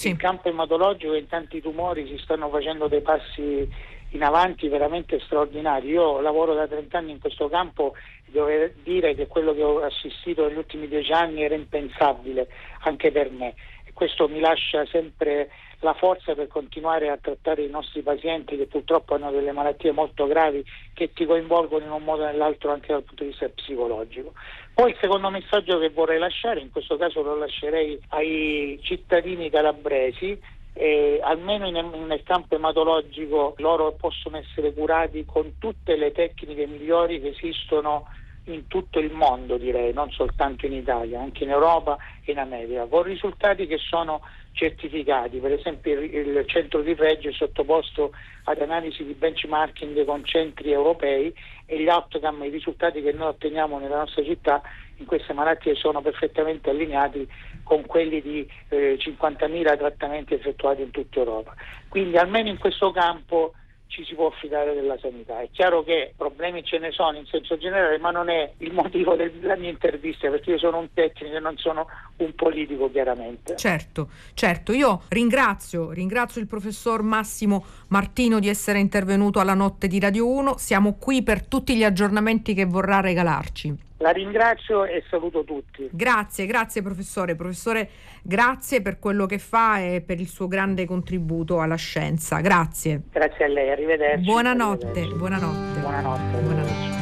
Sì. In campo ematologico in tanti tumori si stanno facendo dei passi in avanti veramente straordinari. Io lavoro da 30 anni in questo campo, devo dire che quello che ho assistito negli ultimi 10 anni era impensabile anche per me, e questo mi lascia sempre la forza per continuare a trattare i nostri pazienti che purtroppo hanno delle malattie molto gravi che ti coinvolgono in un modo o nell'altro anche dal punto di vista psicologico. Poi il secondo messaggio che vorrei lasciare, in questo caso lo lascerei ai cittadini calabresi, almeno nel campo ematologico loro possono essere curati con tutte le tecniche migliori che esistono in tutto il mondo, direi, non soltanto in Italia, anche in Europa e in America, con risultati che sono certificati. Per esempio il centro di Reggio è sottoposto ad analisi di benchmarking con centri europei e gli outcome, i risultati che noi otteniamo nella nostra città in queste malattie sono perfettamente allineati con quelli di 50.000 trattamenti effettuati in tutta Europa. Quindi almeno in questo campo ci si può fidare della sanità. È chiaro che problemi ce ne sono in senso generale, ma non è il motivo della mia intervista, perché io sono un tecnico e non sono un politico, chiaramente. Certo, io ringrazio il professor Massimo Martino di essere intervenuto alla Notte di Radio 1. Siamo qui per tutti gli aggiornamenti che vorrà regalarci. La ringrazio e saluto tutti. Grazie professore. Professore, grazie per quello che fa e per il suo grande contributo alla scienza. Grazie. Grazie a lei, arrivederci. Buonanotte. Arrivederci. Buonanotte. Buonanotte.